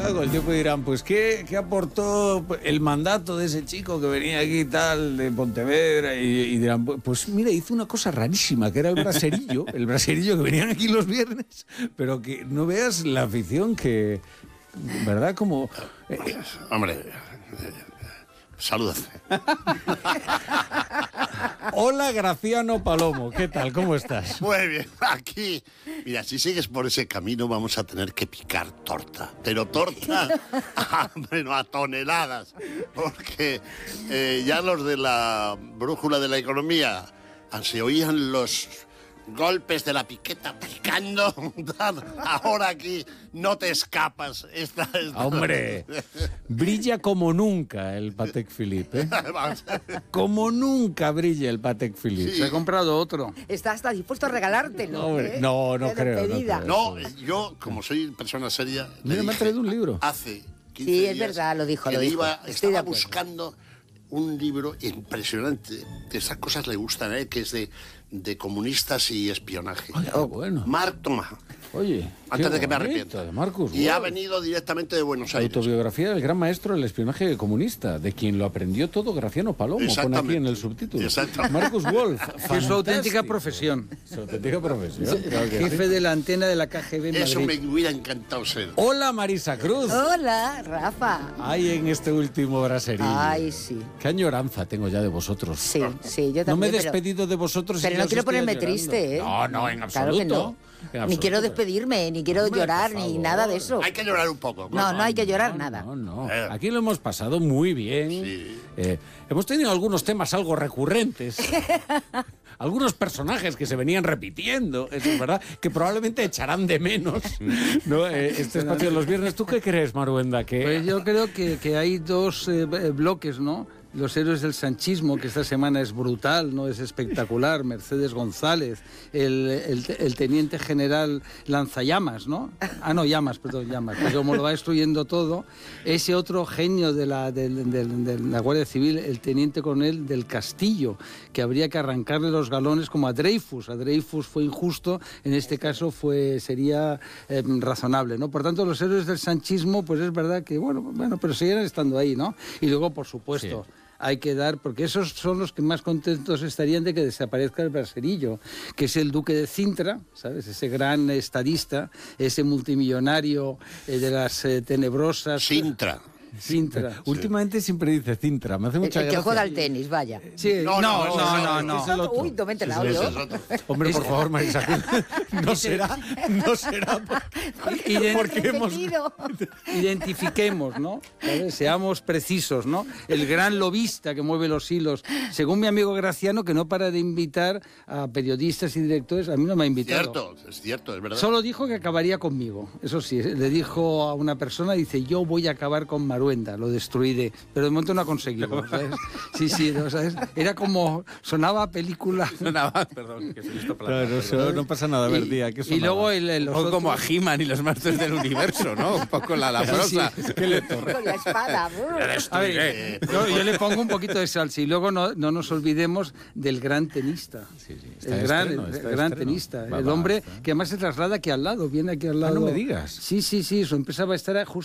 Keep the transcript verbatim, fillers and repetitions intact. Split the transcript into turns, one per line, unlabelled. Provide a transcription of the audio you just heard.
Claro, el tiempo dirán, pues ¿qué, qué aportó el mandato de ese chico que venía aquí y tal, de Pontevedra? Y, y dirán, pues mira, hizo una cosa rarísima, que era el braserillo, el braserillo que venían aquí los viernes, pero que no veas la afición que, ¿verdad? Como... Eh,
Hombre, eh, salud.
Hola, Graciano Palomo, ¿qué tal? ¿Cómo estás?
Muy bien, aquí. Mira, si sigues por ese camino vamos a tener que picar torta. Pero torta, a, bueno, a toneladas. Porque eh, ya los de la brújula de la economía se oían los golpes de la piqueta picando. Ahora aquí no te escapas. Esta, esta...
Hombre, brilla como nunca el Patek Philippe, ¿eh? Como nunca brilla el Patek Philippe.
Sí.
Se ha comprado otro.
Está hasta dispuesto a regalártelo.
Hombre,
¿eh?
no, no
De
creo, no
despedida.
creo.
No, yo, como soy persona seria... le
Mira, me ha
dije
traído un libro.
Hace quince
Sí, es
días
verdad, lo dijo,
que
lo
le
dijo.
Iba,
Estoy de
estaba
acuerdo.
buscando un libro impresionante. Esas cosas le gustan a él, que es de, de comunistas y espionaje.
Ay, qué bueno.
Marc Thomas.
Oye,
Antes
qué
de que me
bonito,
arrepienta.
de Marcus
Y ha
Wolf.
venido directamente de Buenos
La
Aires.
autobiografía del gran maestro del espionaje comunista, de quien lo aprendió todo Graciano Palomo, pone aquí
Exactamente.
en el subtítulo.
Exactamente.
Marcus Wolf.
Que es su auténtica
fantástico.
profesión.
Su auténtica profesión. Claro que
Jefe
sí.
de la antena de la K G B en
Eso me
Madrid.
hubiera encantado ser.
Hola, Marisa Cruz.
Hola, Rafa.
Hay en este último braserillo.
Ay, sí.
Qué añoranza tengo ya de vosotros.
Sí, sí, yo también.
No me he
pero-
despedido de vosotros. y
Pero
ya
no
os
quiero
estoy
ponerme
añorando.
triste, ¿eh?
No, no, en
Claro
absoluto.
que no.
En
Ni quiero
absoluto.
despedirme, ni quiero
Hombre,
llorar,
por
ni
favor.
nada de eso.
Hay que llorar un poco.
No,
claro.
no hay que llorar
No,
nada.
No, no.
Eh.
Aquí lo hemos pasado muy bien.
Sí.
Eh, hemos tenido algunos temas algo recurrentes. Algunos personajes que se venían repitiendo, eso es verdad, que probablemente echarán de menos, ¿no? Eh, este espacio de los viernes. ¿Tú qué crees, Maruenda? Que
Pues yo creo que, que hay dos eh, bloques, ¿no? Los héroes del sanchismo, que esta semana es brutal, no es espectacular. Mercedes González, el, el, el teniente general Lanzallamas, ¿no? Ah, no, Llamas, perdón, Llamas. Que como lo va destruyendo todo. Ese otro genio de la, de, de, de la Guardia Civil, el teniente coronel del Castillo, que habría que arrancarle los galones como a Dreyfus. A Dreyfus fue injusto, en este caso fue sería eh, razonable, ¿no? Por tanto, los héroes del sanchismo, pues es verdad que, bueno, bueno, pero seguirán estando ahí, ¿no? Y luego, por supuesto...
Sí.
Hay que dar, porque esos son los que más contentos estarían de que desaparezca el braserillo, que es el duque de Cintra, ¿sabes? Ese gran estadista, ese multimillonario eh, de las eh, tenebrosas...
Sintra.
Cintra.
últimamente siempre dice Cintra, me hace
El,
mucha
el que
gracia.
juega al tenis, vaya.
Sí,
No,
no,
no,
no,
ese es
no,
otro.
no.
Ese es el otro.
Uy, no me he enterado
Ese
yo.
es otro.
Hombre, por favor, Marisa Cruz, no será, no será
Y de-
porque hemos...
Repetido.
Identifiquemos, ¿no? ¿Sabes? Seamos precisos, ¿no? El gran lobista que mueve los hilos, según mi amigo Graciano, que no para de invitar a periodistas y directores, a mí no me ha invitado.
Cierto, es cierto, es verdad.
Solo dijo que acabaría conmigo. Eso sí, le dijo a una persona, dice, yo voy a acabar con Maruenda, lo destruiré. Pero de momento no ha conseguido, ¿sabes? Sí, sí, ¿no? ¿Sabes? Era como, sonaba a película.
Sonaba, perdón, que se he visto plano.
Claro, eso no pasa nada,
Y-
Verdía. ¿qué
y
sonaba?
luego el, el-
Un
los
poco
otros-
como a He-Man y los maestros del universo, ¿no? Un poco la, la prosa.
Con la espada.
A ver, yo, yo le pongo un poquito de salsa y luego no, no nos olvidemos del gran tenista.
Sí, sí, está
El
de
gran,
estreno,
el
está de
gran
estreno.
tenista.
Va,
el
va,
hombre
está.
que además se traslada aquí al lado, viene aquí al
Ah,
lado.
no me digas.
Sí, sí, sí, su empresa va a estar justo